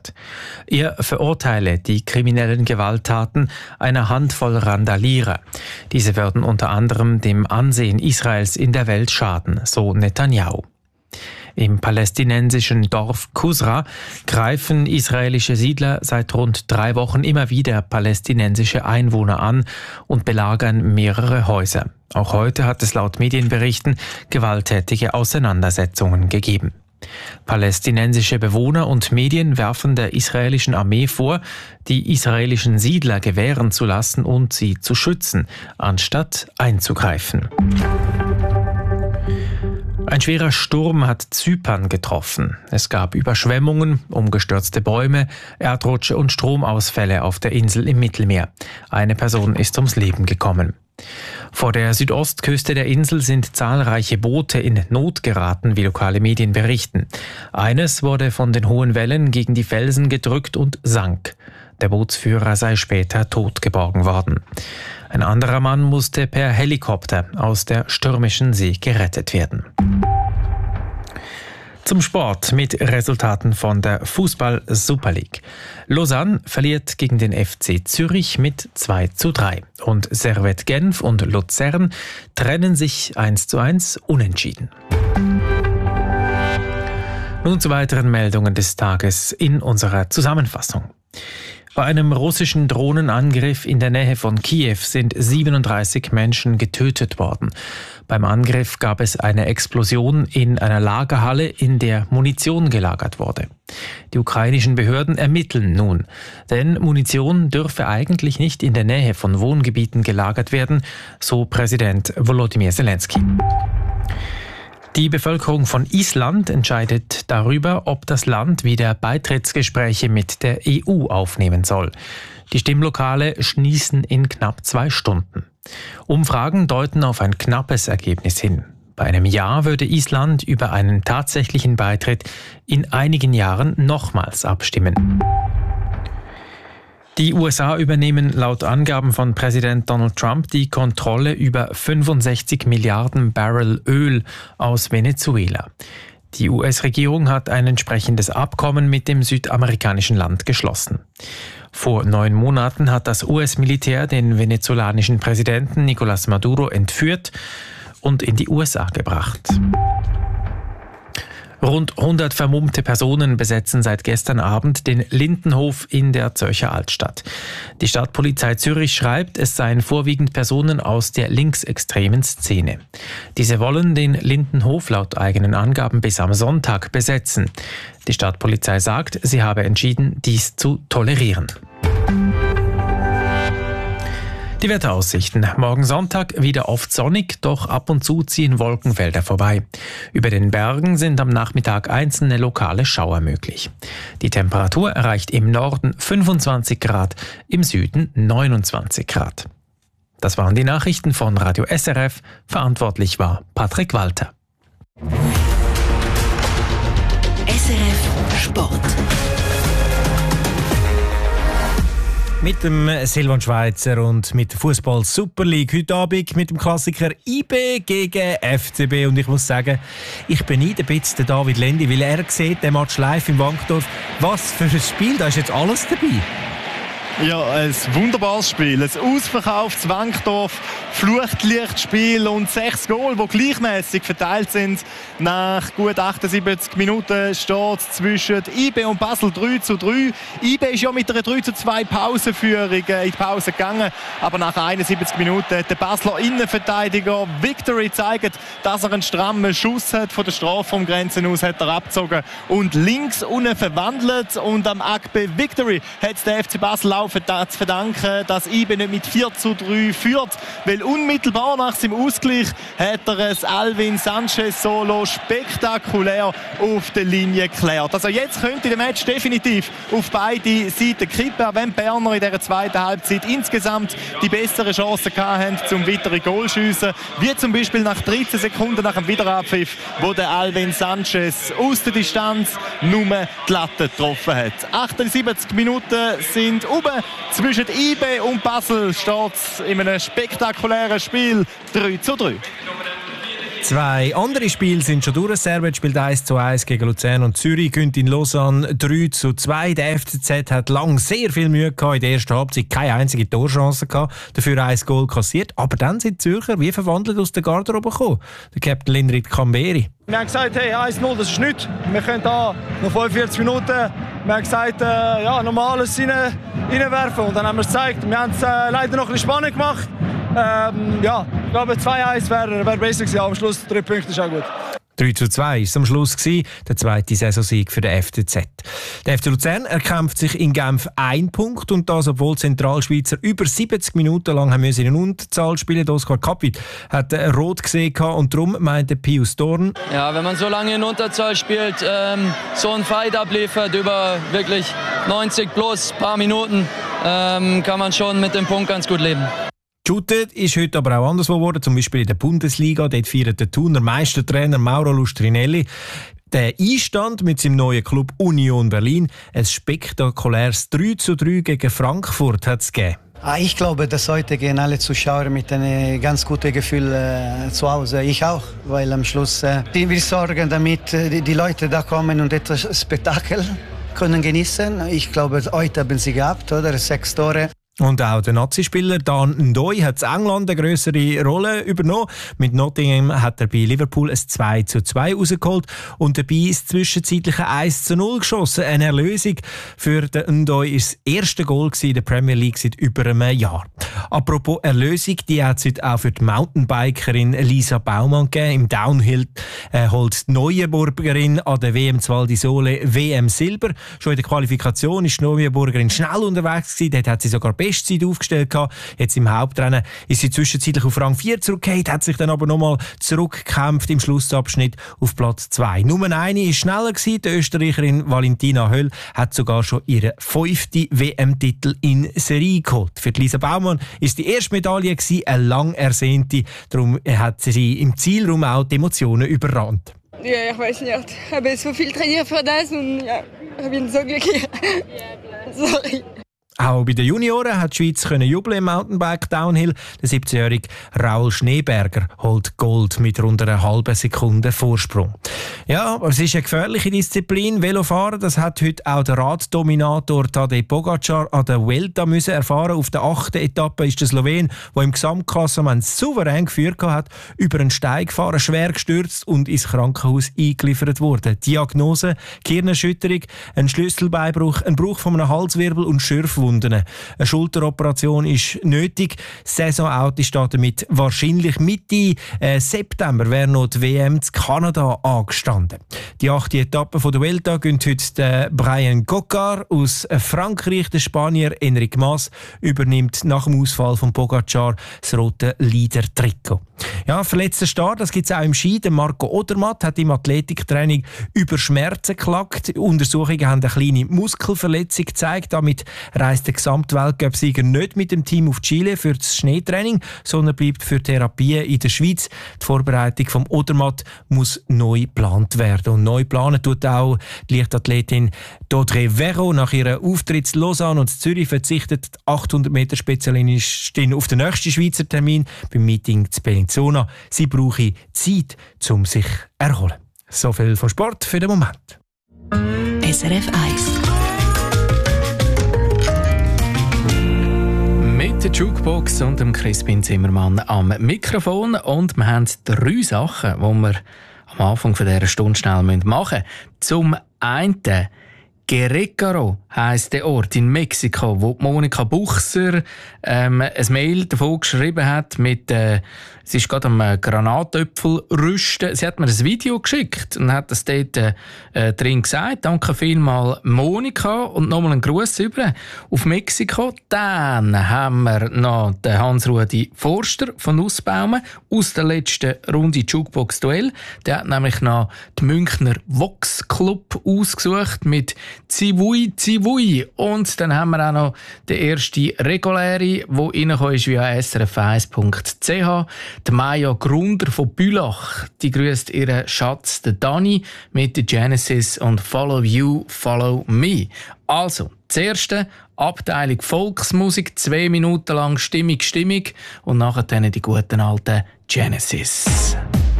hat. Er verurteile die kriminellen Gewalttaten einer Handvoll Randalierer. Diese würden unter anderem dem Ansehen Israels in der Welt schaden, so Netanyahu. Im palästinensischen Dorf Kusra greifen israelische Siedler seit rund 3 Wochen immer wieder palästinensische Einwohner an und belagern mehrere Häuser. Auch heute hat es laut Medienberichten gewalttätige Auseinandersetzungen gegeben. Palästinensische Bewohner und Medien werfen der israelischen Armee vor, die israelischen Siedler gewähren zu lassen und sie zu schützen, anstatt einzugreifen. Ein schwerer Sturm hat Zypern getroffen. Es gab Überschwemmungen, umgestürzte Bäume, Erdrutsche und Stromausfälle auf der Insel im Mittelmeer. Eine Person ist ums Leben gekommen. Vor der Südostküste der Insel sind zahlreiche Boote in Not geraten, wie lokale Medien berichten. Eines wurde von den hohen Wellen gegen die Felsen gedrückt und sank. Der Bootsführer sei später tot geborgen worden. Ein anderer Mann musste per Helikopter aus der stürmischen See gerettet werden. Zum Sport mit Resultaten von der Fußball-Super League. Lausanne verliert gegen den FC Zürich mit 2:3 und Servette Genf und Luzern trennen sich 1:1 unentschieden. Nun zu weiteren Meldungen des Tages in unserer Zusammenfassung. Bei einem russischen Drohnenangriff in der Nähe von Kiew sind 37 Menschen getötet worden. Beim Angriff gab es eine Explosion in einer Lagerhalle, in der Munition gelagert wurde. Die ukrainischen Behörden ermitteln nun, denn Munition dürfe eigentlich nicht in der Nähe von Wohngebieten gelagert werden, so Präsident Volodymyr Zelensky. Die Bevölkerung von Island entscheidet darüber, ob das Land wieder Beitrittsgespräche mit der EU aufnehmen soll. Die Stimmlokale schließen in knapp 2 Stunden. Umfragen deuten auf ein knappes Ergebnis hin. Bei einem Ja würde Island über einen tatsächlichen Beitritt in einigen Jahren nochmals abstimmen. Die USA übernehmen laut Angaben von Präsident Donald Trump die Kontrolle über 65 Milliarden Barrel Öl aus Venezuela. Die US-Regierung hat ein entsprechendes Abkommen mit dem südamerikanischen Land geschlossen. Vor 9 Monaten hat das US-Militär den venezolanischen Präsidenten Nicolás Maduro entführt und in die USA gebracht. Rund 100 vermummte Personen besetzen seit gestern Abend den Lindenhof in der Zürcher Altstadt. Die Stadtpolizei Zürich schreibt, es seien vorwiegend Personen aus der linksextremen Szene. Diese wollen den Lindenhof laut eigenen Angaben bis am Sonntag besetzen. Die Stadtpolizei sagt, sie habe entschieden, dies zu tolerieren. Die Wetteraussichten. Morgen Sonntag wieder oft sonnig, doch ab und zu ziehen Wolkenfelder vorbei. Über den Bergen sind am Nachmittag einzelne lokale Schauer möglich. Die Temperatur erreicht im Norden 25 Grad, im Süden 29 Grad. Das waren die Nachrichten von Radio SRF. Verantwortlich war Patrick Walter. SRF Sport. Mit dem Silvan Schweizer und mit der Fußball Super League heute Abend mit dem Klassiker IB gegen FCB. Und ich muss sagen, ich beneide ein bisschen den David Lendi, weil er sieht den Match live im Wankdorf. Was für ein Spiel, da ist jetzt alles dabei. Ja, ein wunderbares Spiel. Ein ausverkauftes Wankdorf, Fluchtlichtspiel und 6 Goal, die gleichmäßig verteilt sind. Nach gut 78 Minuten steht zwischen IB und Basel 3:3. IB ist ja mit einer 3:2 Pausenführung in die Pause gegangen. Aber nach 71 Minuten hat der Basler Innenverteidiger Victory gezeigt, dass er einen strammen Schuss hat. Von der Strafraumgrenze aus hat er abgezogen und links unten verwandelt. Und am Akbe Victory hat der FC Basel auch zu verdanken, dass IB nicht mit 4:3 führt. Weil unmittelbar nach seinem Ausgleich hat er es Alvin Sanchez Solo spektakulär auf der Linie geklärt. Also jetzt könnte der Match definitiv auf beide Seiten kippen, wenn die Berner in dieser zweiten Halbzeit insgesamt die besseren Chancen hatten, zum weiteren Goal zu schiessen. Wie zum Beispiel nach 13 Sekunden nach dem Wiederabpfiff, wo der Alvin Sanchez aus der Distanz nur die Latte getroffen hat. 78 Minuten sind oben. Zwischen IB und Basel steht es in einem spektakulären Spiel 3:3. 2 andere Spiele sind schon durch. Servet spielt 1:1 gegen Luzern und Zürich gewinnt in Lausanne 3:2. Der FCZ hat lang sehr viel Mühe gehabt. In der ersten Halbzeit keine einzige Torchance gehabt. Dafür 1 Goal kassiert. Aber dann sind die Zürcher wie verwandelt aus der Garderobe gekommen. Der Captain Lindrit Kamberi. Wir haben gesagt, hey, 1:0, das ist nichts. Wir können da noch 45 Minuten, wir haben gesagt, normales reinwerfen. Und dann haben wir es gezeigt. Wir haben es leider noch ein bisschen spannend gemacht. Ich glaube, 2:1 wäre basic gewesen. Am Schluss 3 Punkte ist auch gut. 3:2 war es am Schluss, der zweite Saisonsieg für den FCZ. Der FC Luzern erkämpft sich in Genf 1 Punkt und das, obwohl die Zentralschweizer über 70 Minuten lang haben in einer Unterzahl spielen. Oskar Kapit hat rot gesehen und darum meinte Pius Dorn. Ja, wenn man so lange in Unterzahl spielt, so einen Fight abliefert über wirklich 90 plus paar Minuten, kann man schon mit dem Punkt ganz gut leben. Shootet ist heute aber auch anderswo geworden, zum Beispiel in der Bundesliga. Dort feiert der Thuner Meistertrainer Mauro Lustrinelli den Einstand mit seinem neuen Club Union Berlin. Ein spektakuläres 3:3 gegen Frankfurt hat es gegeben. Ich glaube, dass heute gehen alle Zuschauer mit einem ganz guten Gefühl zu Hause. Ich auch, weil am Schluss wir sorgen, damit die Leute da kommen und etwas Spektakel können genießen. Ich glaube, heute haben sie gehabt, oder? 6 Tore. Und auch der Nazi-Spieler Dan Ndoi hat in England eine grössere Rolle übernommen. Mit Nottingham hat er bei Liverpool ein 2:2 rausgeholt und dabei ist zwischenzeitlich ein 1:0 geschossen. Eine Erlösung für den Ndoi ist das erste Goal in der Premier League seit über einem Jahr. Apropos Erlösung, die hat es heute auch für die Mountainbikerin Lisa Baumann gegeben. Im Downhill holt die Neuenburgerin an der WM Val di Sole WM Silber. Schon in der Qualifikation ist die Neuenburgerin schnell unterwegs gewesen. Dort hat sie sogar Bestzeit aufgestellt gehabt. Jetzt im Hauptrennen ist sie zwischenzeitlich auf Rang 4 zurückgefallen, hat sich dann aber nochmal zurückgekämpft im Schlussabschnitt auf Platz 2. Nummer 1 war schneller gewesen. Die Österreicherin Valentina Höll hat sogar schon ihren 5. WM-Titel in Serie geholt. Für Lisa Baumann ist die erste Medaille gewesen, eine lang ersehnte. Darum hat sie im Zielraum auch die Emotionen überrannt. Ja, ich weiß nicht. Ich habe so viel trainiert für das und ja, ich bin so glücklich. Sorry. Auch bei den Junioren hat die Schweiz jubeln im Mountainbike Downhill. Der 17-jährige Raul Schneeberger holt Gold mit rund einer halben Sekunde Vorsprung. Ja, aber es ist eine gefährliche Disziplin. Velofahren, das hat heute auch der Raddominator Tadej Pogačar an der Vuelta müssen erfahren. Auf der 8. Etappe ist der Slowen, der im Gesamtklassement souverän geführt hat, über einen Stein gefahren, schwer gestürzt und ins Krankenhaus eingeliefert worden. Diagnose: Gehirnerschütterung, ein Schlüsselbeinbruch, ein Bruch von einem Halswirbel und Schürfwunden. Eine Schulteroperation ist nötig. Saisonout ist damit wahrscheinlich Mitte September wäre noch die WM in Kanada angestanden. Die 8. Etappe der Vuelta gönnt heute der Brian Coquard aus Frankreich. Der Spanier Enric Mas übernimmt nach dem Ausfall von Pogačar das rote Leader-Trikot. Ja, verletzter Start, das gibt es auch im Ski. Der Marco Odermatt hat im Athletiktraining über Schmerzen geklagt. Untersuchungen haben eine kleine Muskelverletzung gezeigt. Damit reist der Gesamtweltcup-Sieger nicht mit dem Team auf Chile für das Schneetraining, sondern bleibt für Therapien in der Schweiz. Die Vorbereitung vom Odermatt muss neu geplant werden. Und neu planen tut auch die Leichtathletin Dodré Verro. Nach ihrem Auftritt in Lausanne und Zürich verzichtet die 800-Meter-Spezialistin auf den nächsten Schweizer Termin beim Meeting zu Bellinzona. Sie brauche Zeit, um sich zu erholen. So viel vom Sport für den Moment. SRF 1 mit der Jukebox und dem Crispin Zimmermann am Mikrofon. Und wir haben 3 Sachen, die wir am Anfang dieser Stunde schnell machen müssen. Zum einen Querétaro heisst der Ort in Mexiko, wo Monika Buchser ein Mail davon geschrieben hat mit sie ist gerade am Granatöpfel rüsten. Sie hat mir ein Video geschickt und hat das dort drin gesagt. Danke vielmals Monika und nochmal einen Gruß über auf Mexiko. Dann haben wir noch den Hans-Rudi Forster von Nussbaumen aus der letzten Runde Jukebox-Duell. Der hat nämlich noch den Münchner Vox Club ausgesucht mit Zivui Zivui. Und dann haben wir auch noch den ersten reguläre, der reingekommen ist via srf1.ch. Die Maja Grunder von Bülach, die grüßt ihren Schatz, den Dani, mit der Genesis und Follow You, Follow Me. Also, das erste, Abteilung Volksmusik, 2 Minuten lang Stimmig und nachher dann die guten alten Genesis.